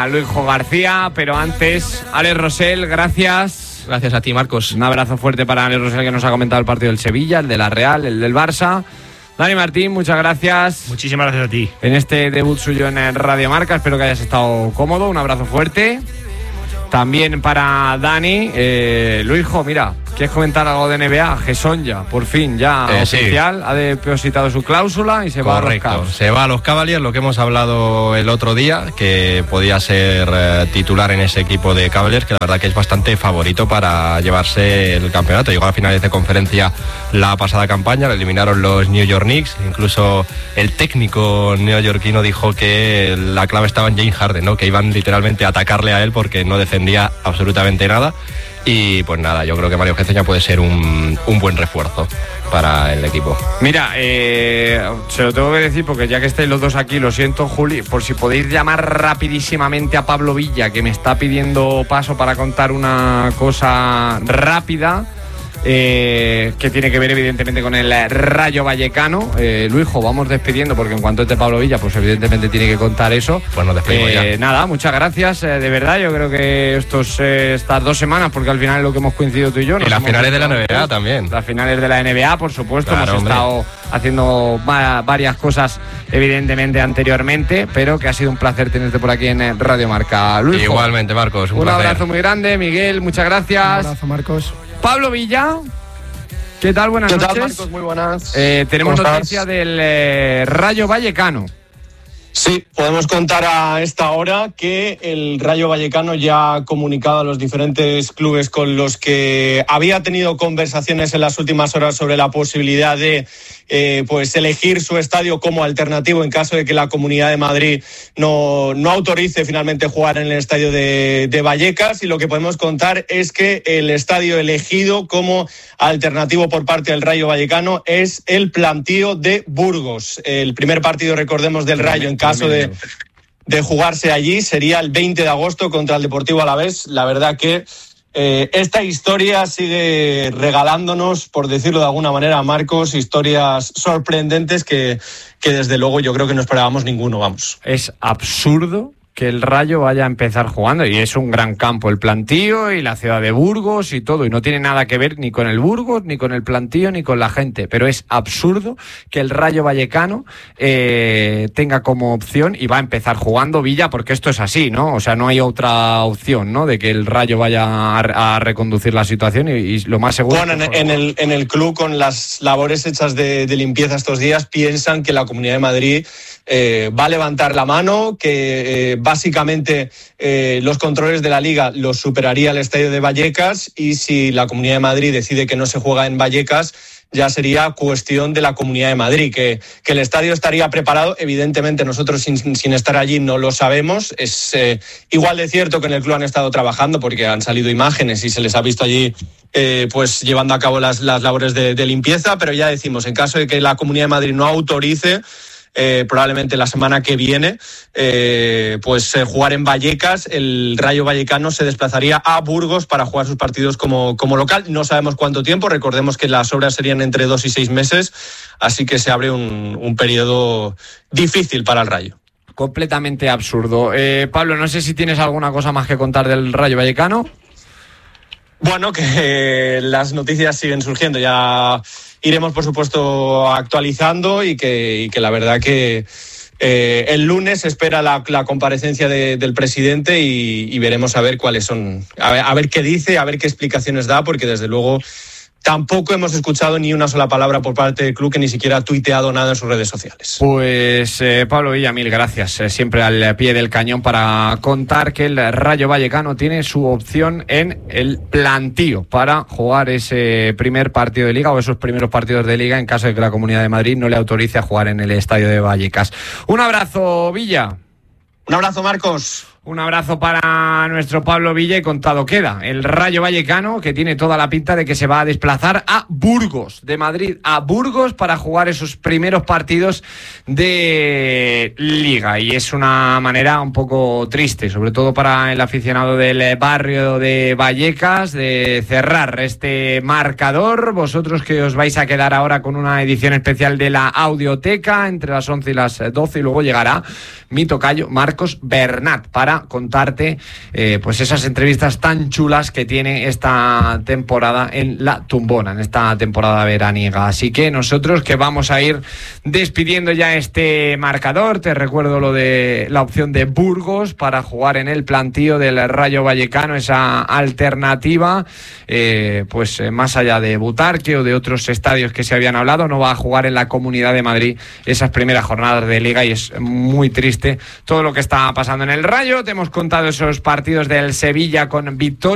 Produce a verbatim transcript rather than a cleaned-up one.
Luisjo García, pero antes, Alex Rosell, gracias. Gracias a ti, Marcos. Un abrazo fuerte para Alex Rosell, que nos ha comentado el partido del Sevilla, el de la Real, el del Barça. Dani Martín, muchas gracias. Muchísimas gracias a ti. En este debut suyo en Radio Marca, espero que hayas estado cómodo. Un abrazo fuerte. También para Dani. Eh, Luisjo, mira, ¿quieres comentar algo de N B A? Gesson ya, por fin, ya eh, oficial, sí. Ha depositado su cláusula y se Correcto. va a los Cavs. Se va a los Cavaliers, lo que hemos hablado el otro día, que podía ser eh, titular en ese equipo de Cavaliers, que la verdad que es bastante favorito para llevarse el campeonato. Llegó a finales de conferencia la pasada campaña, lo eliminaron los New York Knicks, incluso el técnico neoyorquino dijo que la clave estaba en James Harden, ¿no? Que iban literalmente a atacarle a él porque no defendía absolutamente nada. Y pues nada, yo creo que Mario Gesson ya puede ser un, un buen refuerzo para el equipo. Mira, eh, se lo tengo que decir porque ya que estáis los dos aquí, lo siento, Juli, por si podéis llamar rapidísimamente a Pablo Villa, que me está pidiendo paso para contar una cosa rápida. Eh, que tiene que ver evidentemente con el Rayo Vallecano. eh, Luisjo, vamos despidiendo porque en cuanto esté Pablo Villa, pues evidentemente tiene que contar eso. Pues nos despedimos eh, ya. Nada, muchas gracias, eh, de verdad. Yo creo que estos eh, estas dos semanas, porque al final es lo que hemos coincidido tú y yo. Y las finales de la N B A también. Las finales de la N B A, por supuesto. Claro, hemos hombre. estado haciendo va- varias cosas evidentemente anteriormente, pero que ha sido un placer tenerte por aquí en Radio Marca. Luisjo, igualmente, Marcos, un, un placer. abrazo muy grande. Miguel, muchas gracias. Un abrazo, Marcos. Pablo Villa, ¿qué tal? Buenas ¿Qué noches. tal, Marcos? Muy buenas. Eh, tenemos ¿Cómo noticia estás? del eh, Rayo Vallecano. Sí, podemos contar a esta hora que el Rayo Vallecano ya ha comunicado a los diferentes clubes con los que había tenido conversaciones en las últimas horas sobre la posibilidad de eh, pues elegir su estadio como alternativo en caso de que la Comunidad de Madrid no, no autorice finalmente jugar en el estadio de, de Vallecas. Y lo que podemos contar es que el estadio elegido como alternativo por parte del Rayo Vallecano es el Plantío de Burgos. El primer partido, recordemos, del Rayo en caso de, de jugarse allí sería el veinte de agosto contra el Deportivo Alavés. La verdad que eh, esta historia sigue regalándonos, por decirlo de alguna manera, Marcos, historias sorprendentes que, que desde luego yo creo que no esperábamos ninguno, vamos. Es absurdo que el Rayo vaya a empezar jugando, y es un gran campo el Plantío y la ciudad de Burgos y todo, y no tiene nada que ver ni con el Burgos, ni con el Plantío, ni con la gente, pero es absurdo que el Rayo Vallecano eh, tenga como opción, y va a empezar jugando Villa, porque esto es así, ¿no? O sea, no hay otra opción, ¿no?, de que el Rayo vaya a, a reconducir la situación, y, y lo más seguro... Bueno, en, en, el, en el club, con las labores hechas de, de limpieza estos días, piensan que la Comunidad de Madrid eh, va a levantar la mano, que... Eh, Básicamente eh, los controles de la Liga los superaría el estadio de Vallecas, y si la Comunidad de Madrid decide que no se juega en Vallecas, ya sería cuestión de la Comunidad de Madrid, que, que el estadio estaría preparado. Evidentemente nosotros sin, sin estar allí no lo sabemos. Es eh, igual de cierto que en el club han estado trabajando, porque han salido imágenes y se les ha visto allí eh, pues llevando a cabo las, las labores de, de limpieza, pero ya decimos, en caso de que la Comunidad de Madrid no autorice, Eh, probablemente la semana que viene, eh, pues eh, jugar en Vallecas, el Rayo Vallecano se desplazaría a Burgos para jugar sus partidos como, como local. No sabemos cuánto tiempo, recordemos que las obras serían entre dos y seis meses, así que se abre un, un periodo difícil para el Rayo. Completamente absurdo. Eh, Pablo, no sé si tienes alguna cosa más que contar del Rayo Vallecano. Bueno, que eh, las noticias siguen surgiendo, ya iremos por supuesto actualizando, y que, y que la verdad que eh, el lunes se espera la, la comparecencia de, del presidente, y, y veremos a ver cuáles son, a ver, a ver qué dice, a ver qué explicaciones da, porque desde luego tampoco hemos escuchado ni una sola palabra por parte del club, que ni siquiera ha tuiteado nada en sus redes sociales. Pues eh, Pablo Villa, mil gracias, eh, siempre al pie del cañón para contar que el Rayo Vallecano tiene su opción en el Plantío para jugar ese primer partido de Liga, o esos primeros partidos de Liga, en caso de que la Comunidad de Madrid no le autorice a jugar en el estadio de Vallecas. Un abrazo, Villa. Un abrazo, Marcos. Un abrazo para nuestro Pablo Villa, y contado queda. El Rayo Vallecano, que tiene toda la pinta de que se va a desplazar a Burgos, de Madrid a Burgos, para jugar esos primeros partidos de Liga. Y es una manera un poco triste, sobre todo para el aficionado del barrio de Vallecas, de cerrar este marcador. Vosotros que os vais a quedar ahora con una edición especial de la Audioteca entre las once y las doce, y luego llegará mi tocayo Marc Marcos Bernat para contarte eh, pues esas entrevistas tan chulas que tiene esta temporada en La Tumbona, en esta temporada veraniega. Así que nosotros que vamos a ir despidiendo ya este marcador, te recuerdo lo de la opción de Burgos para jugar en el plantío del Rayo Vallecano, esa alternativa, eh, pues eh, más allá de Butarque o de otros estadios que se habían hablado, no va a jugar en la Comunidad de Madrid esas primeras jornadas de Liga, y es muy triste todo lo que está pasando en el Rayo. Te hemos contado esos partidos del Sevilla con victoria